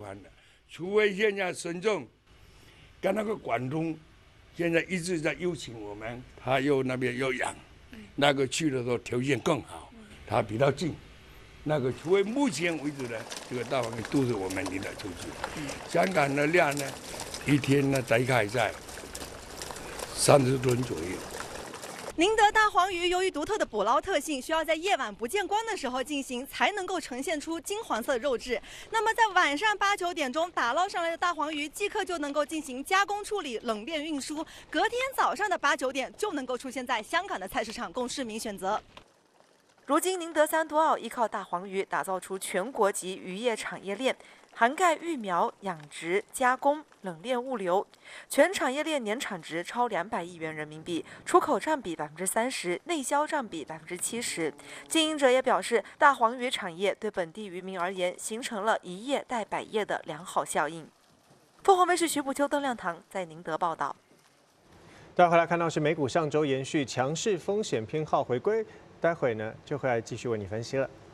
湾的，除非现在深圳跟那个广东现在一直在邀请我们，他又那边又养，那个去的时候条件更好，它比较近。那个除非目前为止呢，这个大黄鱼都是我们领得出去。香港的量呢，一天呢大概在30吨左右。 宁德大黄鱼由于独特的捕捞特性，需要在夜晚不见光的时候进行，才能够呈现出金黄色的肉质。那么在晚上8、9点钟打捞上来的大黄鱼，即刻就能够进行加工处理、冷链运输，隔天早上的8、9点就能够出现在香港的菜市场供市民选择。如今，宁德三多澳依靠大黄鱼打造出全国级渔业产业链，涵盖育苗、养殖、加工、冷链物流，全产业链年产值超200亿元人民币，出口占比30%，内销占比70%。经营者也表示，大黄鱼产业对本地渔民而言，形成了一业带百业的良好效应。凤凰卫视徐步秋、邓亮堂在宁德报道。 待会来看到是美股上周延续强势风险偏好回归，待会呢就会来继续为你分析了。